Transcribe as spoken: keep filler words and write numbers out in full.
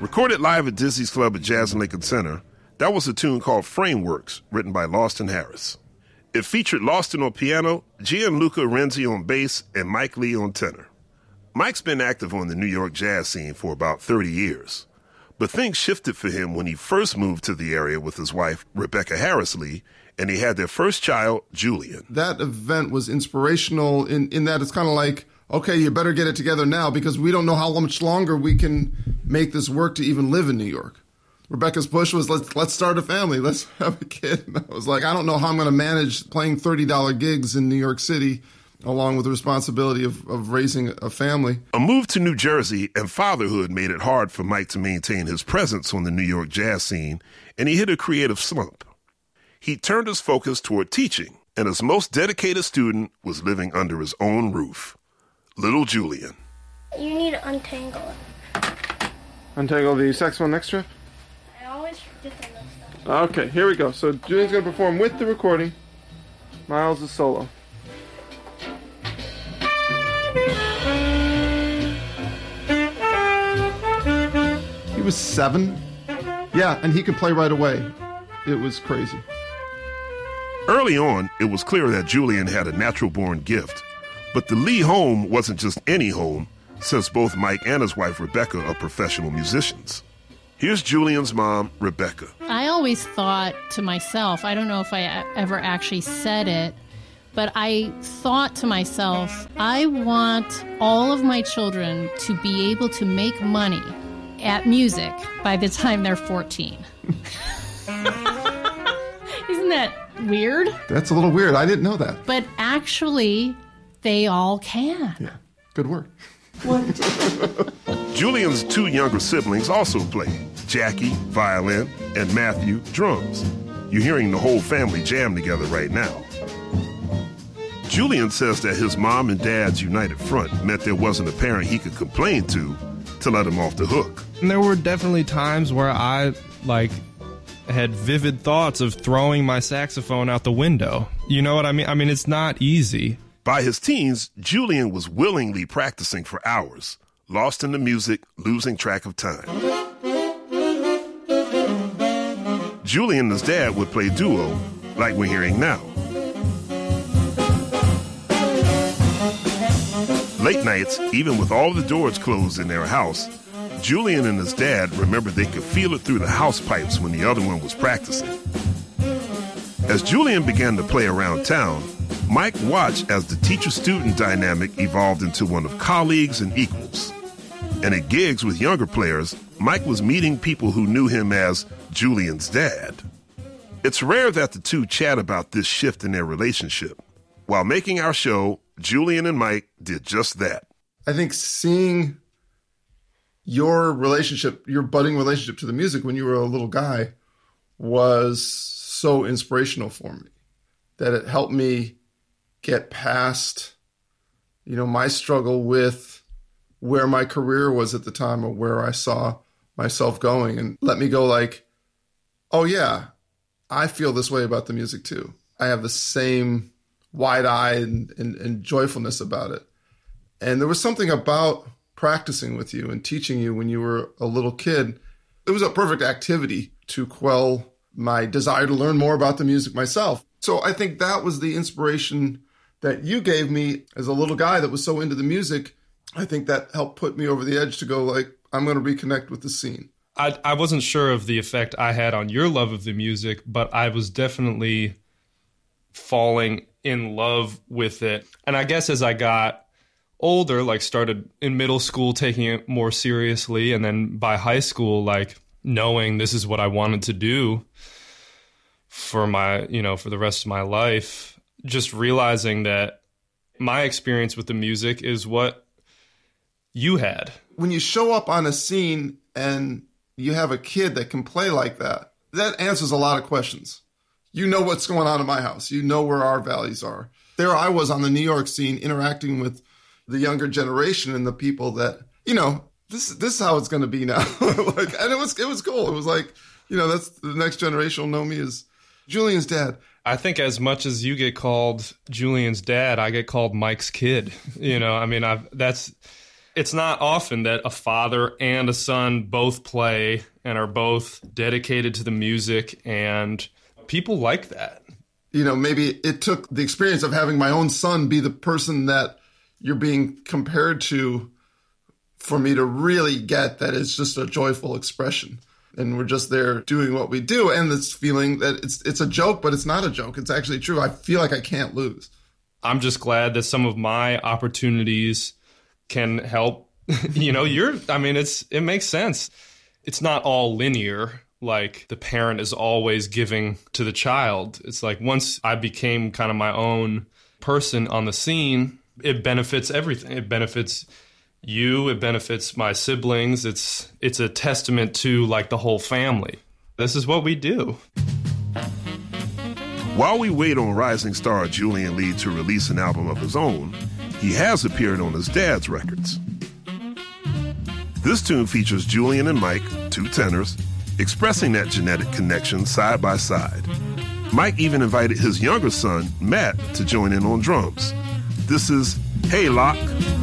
Recorded live at Dizzy's Club at Jazz and Lincoln Center, that was a tune called Frameworks, written by Lawston Harris. It featured Lawston on piano, Gianluca Renzi on bass, and Mike Lee on tenor. Mike's been active on the New York jazz scene for about thirty years, but things shifted for him when he first moved to the area with his wife, Rebecca Harris Lee, and he had their first child, Julian. That event was inspirational in, in that it's kind of like, okay, you better get it together now because we don't know how much longer we can make this work to even live in New York. Rebecca's push was, let's let's start a family. Let's have a kid. And I was like, I don't know how I'm going to manage playing thirty dollar gigs in New York City along with the responsibility of, of raising a family. A move to New Jersey and fatherhood made it hard for Mike to maintain his presence on the New York jazz scene, and he hit a creative slump. He turned his focus toward teaching, and his most dedicated student was living under his own roof. Little Julian. You need to untangle it. Untangle the saxophone neck strip? I always forget the next stuff. Okay, here we go. So Julian's going to perform with the recording. Miles is solo. He was seven. Yeah, and he could play right away. It was crazy. Early on, it was clear that Julian had a natural-born gift. But the Lee home wasn't just any home, since both Mike and his wife, Rebecca, are professional musicians. Here's Julian's mom, Rebecca. I always thought to myself, I don't know if I ever actually said it, but I thought to myself, I want all of my children to be able to make money at music by the time they're fourteen. Isn't that weird? That's a little weird. I didn't know that. But actually, they all can. Yeah, good work. Julian's two younger siblings also play. Jackie, violin, and Matthew, drums. You're hearing the whole family jam together right now. Julian says that his mom and dad's united front meant there wasn't a parent he could complain to to let him off the hook. And there were definitely times where I, like, had vivid thoughts of throwing my saxophone out the window. You know what I mean? I mean, it's not easy. By his teens, Julian was willingly practicing for hours, lost in the music, losing track of time. Julian and his dad would play duo, like we're hearing now. Late nights, even with all the doors closed in their house, Julian and his dad remembered they could feel it through the house pipes when the other one was practicing. As Julian began to play around town, Mike watched as the teacher-student dynamic evolved into one of colleagues and equals. And at gigs with younger players, Mike was meeting people who knew him as Julian's dad. It's rare that the two chat about this shift in their relationship. While making our show, Julian and Mike did just that. I think seeing your relationship, your budding relationship to the music when you were a little guy was so inspirational for me that it helped me get past, you know, my struggle with where my career was at the time or where I saw myself going, and let me go like, oh yeah, I feel this way about the music too. I have the same wide eye and, and, and joyfulness about it. And there was something about practicing with you and teaching you when you were a little kid. It was a perfect activity to quell my desire to learn more about the music myself. So I think that was the inspiration that you gave me as a little guy that was so into the music. I think that helped put me over the edge to go like, I'm going to reconnect with the scene. I, I wasn't sure of the effect I had on your love of the music, but I was definitely falling in love with it. And I guess as I got older, like started in middle school, taking it more seriously, and then by high school, like knowing this is what I wanted to do for my, you know, for the rest of my life, just realizing that my experience with the music is what you had. When you show up on a scene and you have a kid that can play like that, that answers a lot of questions. You know what's going on in my house. You know where our values are. There I was on the New York scene interacting with the younger generation and the people that, you know, this this is how it's going to be now. Like, and it was it was cool. It was like, you know, that's the next generation will know me as Julian's dad. I think as much as you get called Julian's dad, I get called Mike's kid. You know, I mean, I've, that's It's not often that a father and a son both play and are both dedicated to the music, and people like that. You know, maybe it took the experience of having my own son be the person that you're being compared to for me to really get that it's just a joyful expression. And we're just there doing what we do. And this feeling that it's it's a joke, but it's not a joke. It's actually true. I feel like I can't lose. I'm just glad that some of my opportunities can help. You know, you're, I mean, it's it makes sense. It's not all linear. Like the parent is always giving to the child. It's like once I became kind of my own person on the scene, it benefits everything. It benefits you, it benefits my siblings. It's it's a testament to like the whole family. This is what we do. While we wait on rising star Julian Lee to release an album of his own, he has appeared on his dad's records. This tune features Julian and Mike, two tenors, expressing that genetic connection side by side. Mike even invited his younger son, Matt, to join in on drums. This is Hey Lock.